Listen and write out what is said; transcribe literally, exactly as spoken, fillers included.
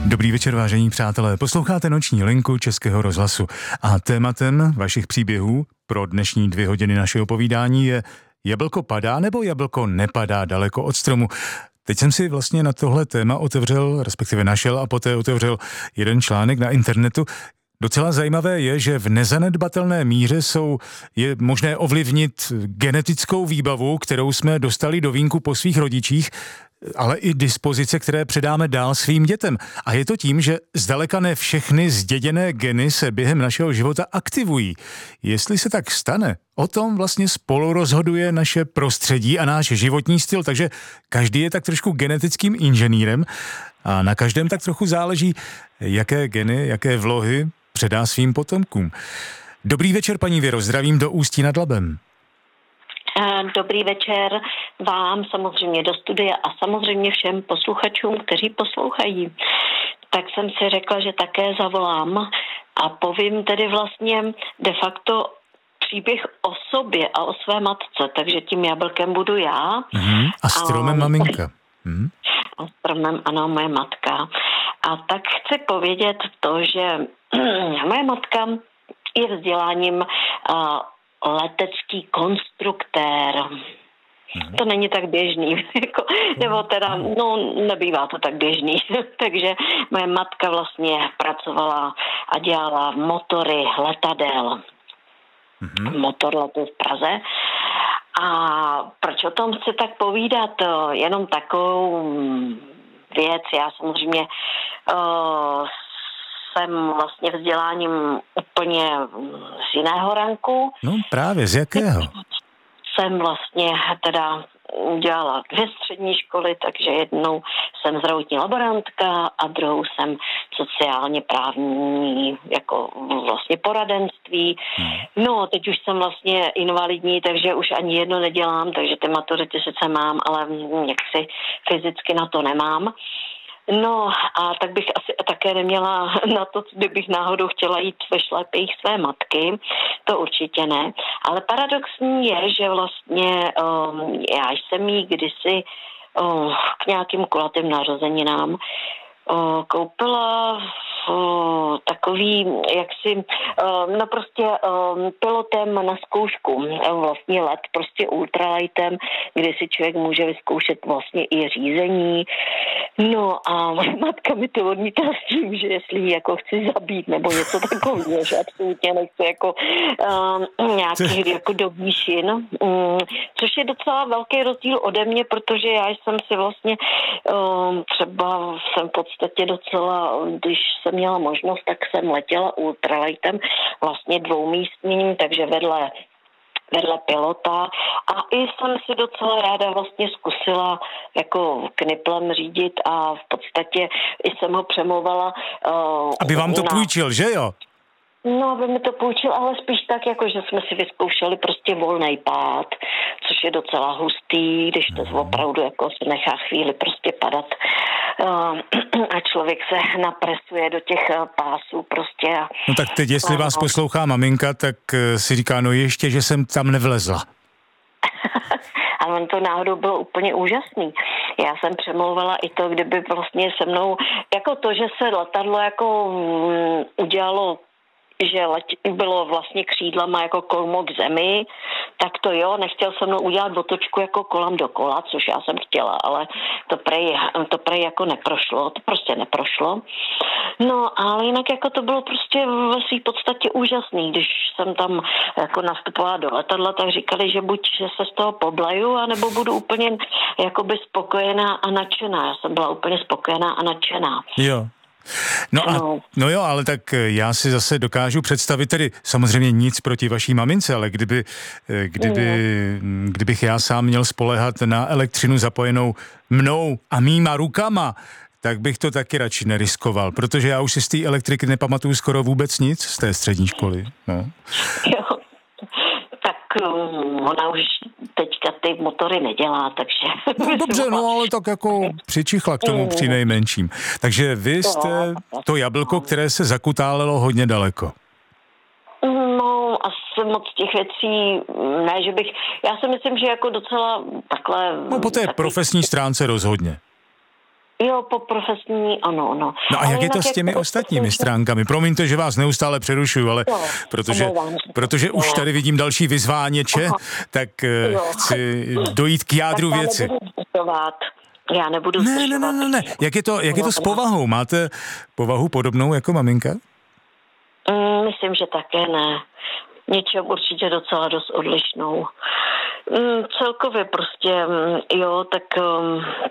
Dobrý večer, vážení přátelé. Posloucháte Noční linku Českého rozhlasu. A tématem vašich příběhů pro dnešní dvě hodiny našeho povídání je: jablko padá nebo jablko nepadá daleko od stromu? Teď jsem si vlastně na tohle téma otevřel, respektive našel a poté otevřel jeden článek na internetu. Docela zajímavé je, že v nezanedbatelné míře jsou, je možné ovlivnit genetickou výbavu, kterou jsme dostali do vínku po svých rodičích, ale i dispozice, které předáme dál svým dětem. A je to tím, že zdaleka ne všechny zděděné geny se během našeho života aktivují. Jestli se tak stane, o tom vlastně spolu rozhoduje naše prostředí a náš životní styl, takže každý je tak trošku genetickým inženýrem a na každém tak trochu záleží, jaké geny, jaké vlohy předá svým potomkům. Dobrý večer, paní Věro, zdravím do Ústí nad Labem. Dobrý večer vám, samozřejmě do studia a samozřejmě všem posluchačům, kteří poslouchají. Tak jsem si řekla, že také zavolám a povím tedy vlastně de facto příběh o sobě a o své matce, takže tím jablkem budu já. Mm-hmm. A stromem a, maminka. Mm. A stromem, ano, moje matka. A tak chci povědět to, že moje matka je vzděláním uh, letecký konstruktér. Hmm. To není tak běžný, jako, nebo teda, no nebývá to tak běžný, takže moje matka vlastně pracovala a dělala motory letadel. Hmm. Motor letěl v Praze. A proč o tom chci tak povídat? Jenom takovou věc, já samozřejmě uh, jsem vlastně vzděláním úplně z jiného ranku. No právě, z jakého? Jsem vlastně teda dělala dvě střední školy, takže jednou jsem zdravotní laborantka a druhou jsem sociálně právní, jako vlastně poradenství. Hmm. No, teď už jsem vlastně invalidní, takže už ani jedno nedělám, takže ty maturity sice mám, ale jaksi fyzicky na to nemám. No a tak bych asi také neměla na to, kdybych náhodou chtěla jít ve šlépějích své matky, to určitě ne. Ale paradoxní je, že vlastně um, já jsem jí kdysi um, k nějakým kulatým narozeninám um, koupila um, takový, jaksi, um, no prostě um, pilotem na zkoušku, vlastně let, prostě ultralightem, kde si člověk může vyzkoušet vlastně i řízení. No a moje matka mi to odmítla s tím, že jestli ji jako chci zabít nebo něco takového, že absolutně nechci jako um, nějaký jako do výšin, um, což je docela velký rozdíl ode mě, protože já jsem si vlastně um, třeba jsem v podstatě docela, když jsem měla možnost, tak jsem letěla ultralightem vlastně dvoumístním, takže vedle vedle pilota a i jsem si docela ráda vlastně zkusila jako kniplem řídit a v podstatě i jsem ho přemlouvala. Uh, Aby vám to na... půjčil, že jo? No, aby mi to půjčil, ale spíš tak, jako že jsme si vyzkoušeli prostě volnej pád, což je docela hustý, když to opravdu jako se nechá chvíli prostě padat uh, a člověk se napresuje do těch uh, pásů prostě. A, no tak teď, jestli vás poslouchá maminka, tak uh, si říká, no ještě, že jsem tam nevlezla. Ale on to náhodou bylo úplně úžasný. Já jsem přemlouvala i to, kdyby vlastně se mnou, jako to, že se letadlo jako um, udělalo, že leť, bylo vlastně křídlama jako kolmo k zemi, tak to jo, nechtěl jsem mnou udělat otočku jako kolem dokola, což já jsem chtěla, ale to prej, to prej jako neprošlo, to prostě neprošlo. No, ale jinak jako to bylo prostě ve své podstatě úžasný, když jsem tam jako nastupovala do letadla, tak říkali, že buď že se z toho poblaju, anebo budu úplně jakoby spokojená a nadšená. Já jsem byla úplně spokojená a nadšená. Jo. No, a, no jo, ale tak já si zase dokážu představit, tedy samozřejmě nic proti vaší mamince, ale kdyby, kdyby, kdybych já sám měl spoléhat na elektřinu zapojenou mnou a mýma rukama, tak bych to taky radši neriskoval, protože já už si z té elektriky nepamatuju skoro vůbec nic z té střední školy. No. Jo, tak um, ona už teďka ty motory nedělá, takže... No dobře, no ale tak jako přičichla k tomu při nejmenším. Takže vy jste to jablko, které se zakutálelo hodně daleko. No, asi moc těch věcí, ne, že bych... Já si myslím, že jako docela takhle... No po té takový... profesní stránce rozhodně. Jo, po profesní, ano, ano. No a jak je to s těmi ostatními stránkami? Promiňte, že vás neustále přerušuju, ale jo, protože, protože už tady vidím další vyzváněče, Aha. tak jo. chci dojít k jádru tak věci. Já nebudu ne, ne, ne, ne, ne. Jak je to, jak je to s povahou? Máte povahu podobnou jako maminka? Mm, myslím, že také ne. Něčem určitě docela dost odlišnou. Mm, celkově prostě, jo, tak um,